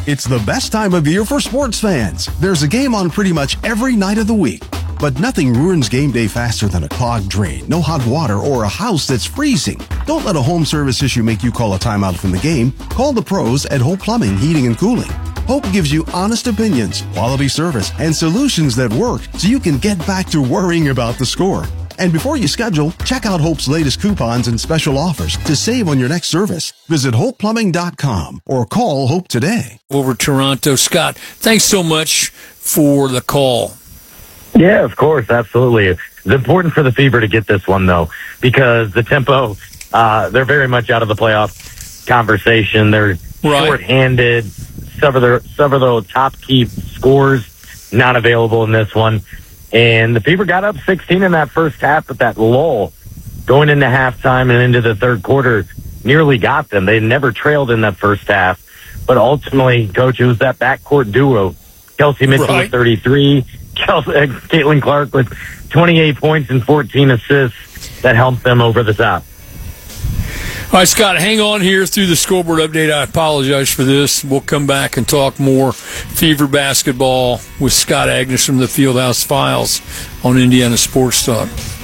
It's the best time of year for sports fans. There's a game on pretty much every night of the week. But nothing ruins game day faster than a clogged drain, no hot water, or a house that's freezing. Don't let a home service issue make you call a timeout from the game. Call the pros at Hope Plumbing, Heating, and Cooling. Hope gives you honest opinions, quality service, and solutions that work so you can get back to worrying about the score. And before you schedule, check out Hope's latest coupons and special offers to save on your next service. Visit HopePlumbing.com or call Hope today. Over Toronto. Scott, thanks so much for the call. Yeah, of course, absolutely. It's important for the Fever to get this one, though, because the tempo, they're very much out of the playoff conversation. They're short-handed. Some of their top key scores not available in this one. And the Fever got up 16 in that first half, but that lull going into halftime and into the third quarter nearly got them. They never trailed in that first half. But ultimately, Coach, it was that backcourt duo. Kelsey Mitchell with 33, Caitlin Clark with 28 points and 14 assists that helped them over the top. All right, Scott, hang on here through the scoreboard update. I apologize for this. We'll come back and talk more Fever basketball with Scott Agness from the Fieldhouse Files on Indiana Sports Talk.